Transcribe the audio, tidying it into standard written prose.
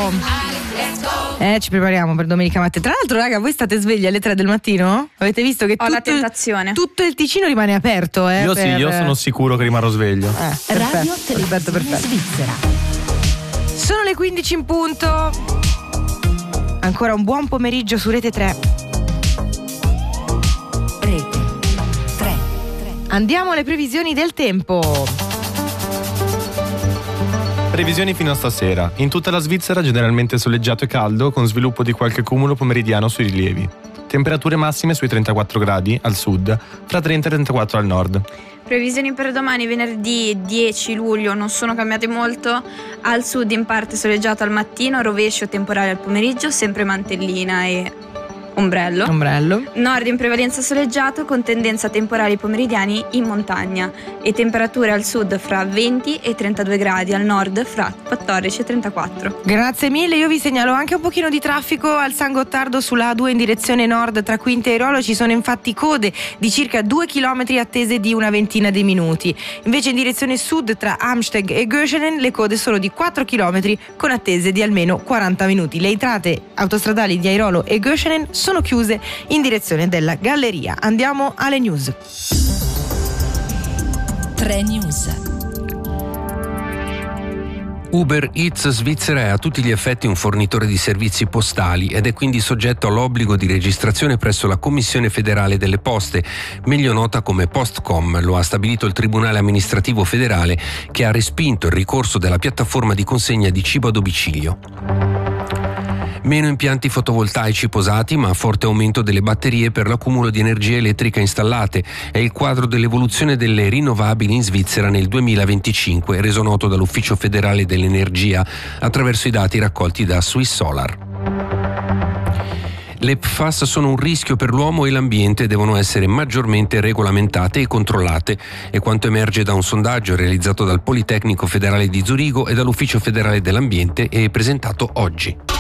Ci prepariamo per domenica mattina. Tra l'altro, raga, voi state svegli alle 3 del mattino? Avete visto che Ho la tentazione. tutto il Ticino rimane aperto, Io sì, io sono sicuro che rimarrò sveglio. Radio Televisione Svizzera. Sono le 15 in punto. Ancora un buon pomeriggio su Rete 3. Rete 3. Andiamo alle previsioni del tempo. Previsioni fino a stasera. In tutta la Svizzera generalmente soleggiato e caldo, con sviluppo di qualche cumulo pomeridiano sui rilievi. Temperature massime sui 34 gradi al sud, fra 30 e 34 al nord. Previsioni per domani, venerdì 10 luglio, non sono cambiate molto. Al sud in parte soleggiato al mattino, rovescio temporale al pomeriggio, sempre mantellina e ombrello. Nord in prevalenza soleggiato con tendenza a temporali pomeridiani in montagna e temperature al sud fra 20 e 32 gradi, al nord fra 14 e 34. Grazie mille, io vi segnalo anche un pochino di traffico al San Gottardo sulla A2 in direzione nord tra Quinte e Airolo. Ci sono infatti code di circa 2 km attese di una ventina di minuti. Invece in direzione sud tra Amsteg e Göschenen le code sono di 4 km con attese di almeno 40 minuti. Le entrate autostradali di Airolo e Göschenen sono chiuse in direzione della galleria. Andiamo alle news. 3 News. Uber Eats Svizzera è a tutti gli effetti un fornitore di servizi postali ed è quindi soggetto all'obbligo di registrazione presso la Commissione federale delle poste, meglio nota come Postcom. Lo ha stabilito il Tribunale amministrativo federale, che ha respinto il ricorso della piattaforma di consegna di cibo a domicilio. Meno impianti fotovoltaici posati, ma forte aumento delle batterie per l'accumulo di energia elettrica installate. È il quadro dell'evoluzione delle rinnovabili in Svizzera nel 2025, reso noto dall'Ufficio federale dell'energia attraverso i dati raccolti da Swiss Solar. Le PFAS sono un rischio per l'uomo e l'ambiente e devono essere maggiormente regolamentate e controllate. È quanto emerge da un sondaggio realizzato dal Politecnico Federale di Zurigo e dall'Ufficio federale dell'ambiente e presentato oggi.